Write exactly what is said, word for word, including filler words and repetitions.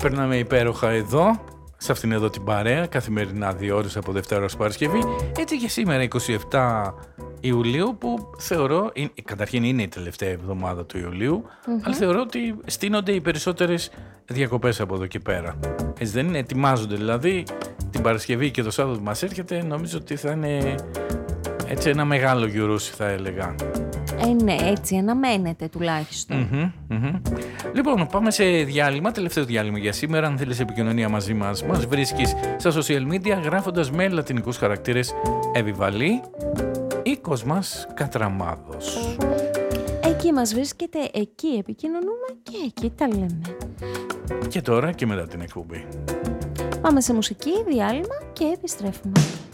περνάμε υπέροχα εδώ, σε αυτήν εδώ την παρέα, καθημερινά δύο ώρες από Δευτέρα ως Παρασκευή. Έτσι και σήμερα εικοστή εβδόμη Ιουλίου, που θεωρώ, καταρχήν είναι η τελευταία εβδομάδα του Ιουλίου, mm-hmm. αλλά θεωρώ ότι στείνονται οι περισσότερες διακοπές από εδώ και πέρα. Έτσι δεν είναι, ετοιμάζονται δηλαδή την Παρασκευή και το Σάββατο που μας έρχεται, νομίζω ότι θα είναι έτσι ένα μεγάλο γιουρούσι, θα έλεγα. Ε, ναι, έτσι αναμένεται τουλάχιστον. Mm-hmm, mm-hmm. Λοιπόν, πάμε σε διάλειμμα, τελευταίο διάλειμμα για σήμερα. Αν θέλεις επικοινωνία μαζί μας, μας βρίσκεις στα social media γράφοντας με λατινικούς χαρακτήρες Εβιβαλή ή Κοσμάς Κατραμάδος. Εκεί μας βρίσκεται, εκεί επικοινωνούμε και εκεί τα λέμε. Και τώρα και μετά την εκπομπή. Πάμε σε μουσική, διάλειμμα και επιστρέφουμε.